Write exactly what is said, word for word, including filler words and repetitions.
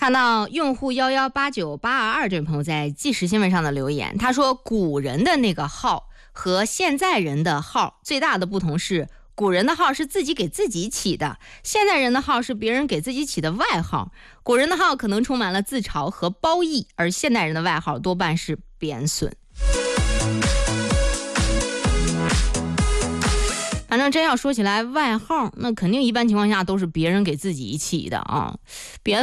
看到用户幺幺八九八二二这位朋友在即时新闻上的留言，他说古人的那个号和现在人的号最大的不同是，古人的号是自己给自己起的，现在人的号是别人给自己起的外号。古人的号可能充满了自嘲和褒义，而现代人的外号多半是贬损。反正真要说起来外号，那肯定一般情况下都是别人给自己起的啊，别